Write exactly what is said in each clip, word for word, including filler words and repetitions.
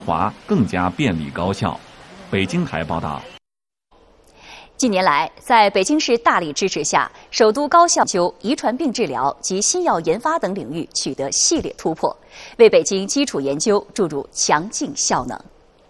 华更加便利高效。北京台报道。 近年来，在北京市大力支持下，首都高校就遗传病治疗及新药研发等领域取得系列突破，为北京基础研究注入强劲效能。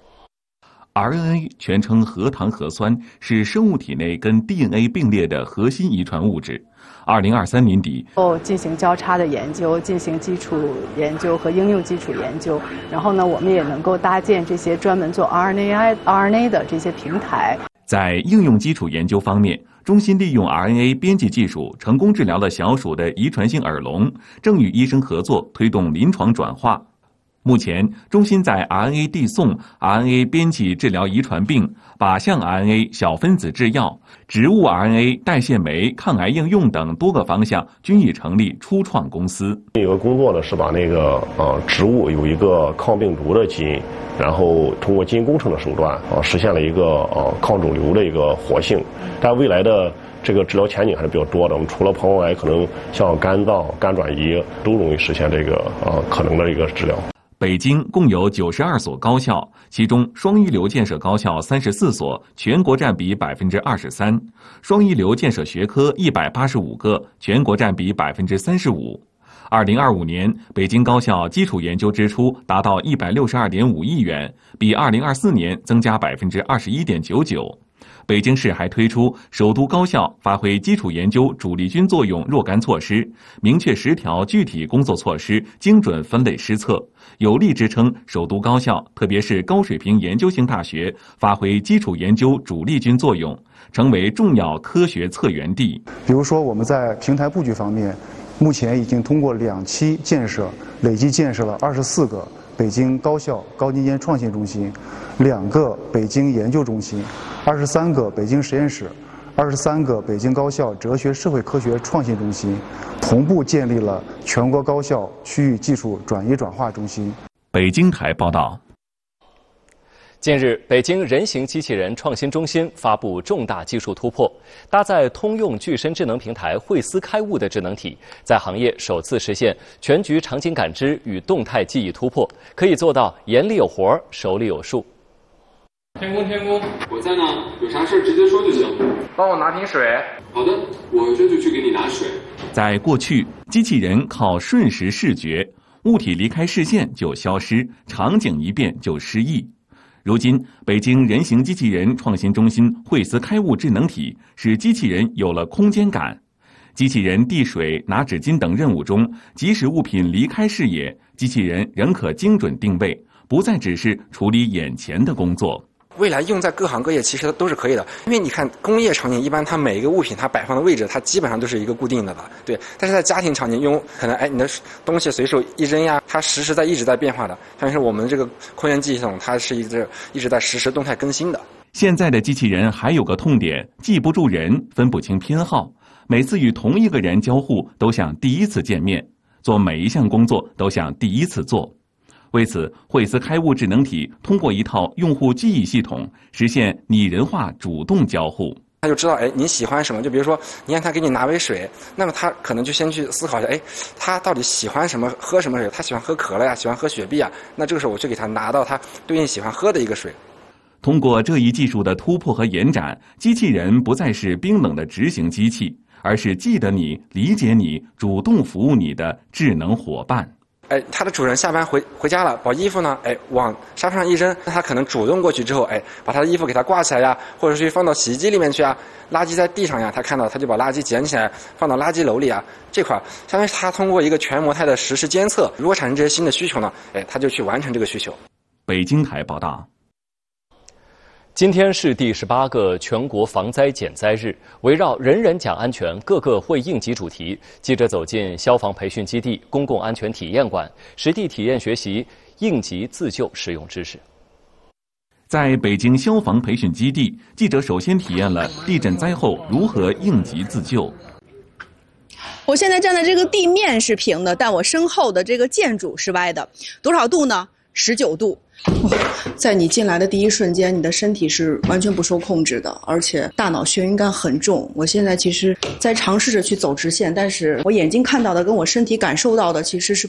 R N A 全称核糖核酸，是生物体内跟 D N A 并列的核心遗传物质。二零二三年底， 后进行交叉的研究，进行基础研究和应用基础研究。然后呢，我们也能够搭建这些专门做 R N A I R N A 的这些平台。 在应用基础研究方面，中心利用 R N A 编辑技术，成功治疗了小鼠的遗传性耳聋，正与医生合作推动临床转化。目前，中心在 R N A 递送、R N A 编辑治疗遗传病、靶向 R N A 小分子制药、植物 R N A 代谢酶抗癌应用等多个方向均已成立初创公司。 有个工作呢是把那个呃植物有一个抗病毒的基因，然后通过基因工程的手段啊、呃、实现了一个呃抗肿瘤的一个活性，但未来的这个治疗前景还是比较多的。我们除了膀胱癌，可能像肝脏、肝转移都容易实现这个呃可能的一个治疗。 北京共有九十二所高校，其中双一流建设高校三十四所，全国占比百分之二十三；双一流建设学科一百八十五个，全国占比百分之三十五。二零二五年，北京高校基础研究支出达到一百六十二点五亿元，比二零二四年增加百分之二十一点九九。北京市还推出首都高校发挥基础研究主力军作用若干措施，明确十条具体工作措施，精准分类施策，有力支撑首都高校，特别是高水平研究型大学发挥基础研究主力军作用，成为重要科学策源地。 比如说，我们在平台布局方面，目前已经通过两期建设，累计建设了二十四个北京高校高精尖创新中心，两个北京研究中心，二十三个北京实验室，二十三个北京高校哲学社会科学创新中心，同步建立了全国高校区域技术转移转化中心。 北京台报道。 近日，北京人形机器人创新中心发布重大技术突破，搭载通用具身智能平台惠思开悟的智能体，在行业首次实现全局场景感知与动态记忆突破，可以做到眼里有活，手里有数。 天公天公，我在呢，有啥事直接说就行。 帮我拿瓶水。 好的，我这就去给你拿水。 在过去，机器人靠瞬时视觉，物体离开视线就消失，场景一变就失忆。如今，北京人形机器人创新中心惠思开悟智能体使机器人有了空间感。机器人递水、拿纸巾等任务中，即使物品离开视野，机器人仍可精准定位，不再只是处理眼前的工作。 未来用在各行各业其实都是可以的，因为你看工业场景一般它每一个物品它摆放的位置它基本上都是一个固定的了，对。但是在家庭场景用可能哎你的东西随手一扔呀，它实时在一直在变化的，但是我们这个空间记忆系统它是一直一直在实时动态更新的。 现在的机器人还有个痛点，记不住人，分不清偏好，每次与同一个人交互都像第一次见面，做每一项工作都像第一次做。为此，惠思开悟智能体通过一套用户记忆系统，实现拟人化主动交互。 他就知道，哎，你喜欢什么？就比如说，你让他给你拿杯水，那么他可能就先去思考一下，哎，他到底喜欢什么，喝什么水？他喜欢喝可乐呀，喜欢喝雪碧啊。那这个时候我就给他拿到他对应喜欢喝的一个水。 通过这一技术的突破和延展，机器人不再是冰冷的执行机器，而是记得你、理解你、主动服务你的智能伙伴。 哎，他的主人下班回回家了，把衣服呢，哎，往沙发上一扔，那他可能主动过去之后，哎，把他的衣服给他挂起来呀，或者是放到洗衣机里面去啊。垃圾在地上呀，他看到他就把垃圾捡起来放到垃圾篓里啊。这块相当于他通过一个全模态的实时监测，如果产生这些新的需求呢，哎，他就去完成这个需求。 北京台报道。 今天是第十八个全国防灾减灾日，围绕人人讲安全，个个会应急主题，记者走进消防培训基地、公共安全体验馆，实地体验学习应急自救实用知识。 在北京消防培训基地，记者首先体验了地震灾后如何应急自救。 我现在站的这个地面是平的，但我身后的这个建筑是歪的，多少度呢？十九度。在你进来的第一瞬间，你的身体是完全不受控制的，而且大脑眩晕感很重。我现在其实在尝试着去走直线，但是我眼睛看到的跟我身体感受到的其实是